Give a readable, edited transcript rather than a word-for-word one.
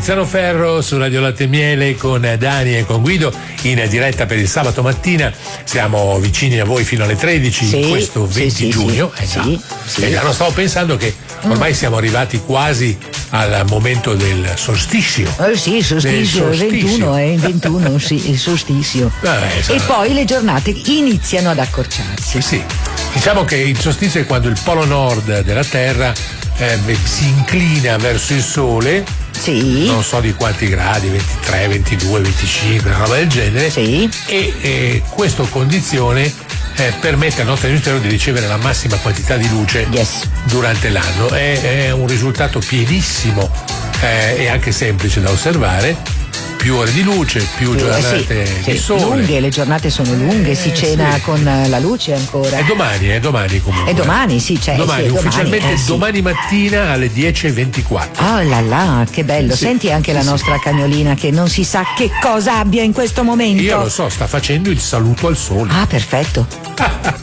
Tiziano Ferro su Radio Latte e Miele con Dani e con Guido in diretta per il sabato mattina. Siamo vicini a voi fino alle 13 questo 20 giugno. Non stavo pensando che ormai siamo arrivati quasi al momento del solstizio. Sì, solstizio, il 21, sì, il solstizio. E poi le giornate iniziano ad accorciarsi. Sì. Diciamo che il solstizio è quando il polo nord della Terra si inclina verso il sole. Sì. Non so di quanti gradi, 23, 22, 25, una roba del genere. Sì. E questa condizione permette al nostro emisfero di ricevere la massima quantità di luce durante l'anno. È un risultato pienissimo e anche semplice da osservare. Più ore di luce, più giornate di sole. Lunghe, le giornate sono lunghe, si cena con la luce ancora. È domani comunque. È domani, sì, c'è. Domani, ufficialmente domani mattina alle 10:24. Oh là là, che bello. Senti anche la nostra cagnolina che non si sa che cosa abbia in questo momento. Io lo so, sta facendo il saluto al sole. Ah, perfetto.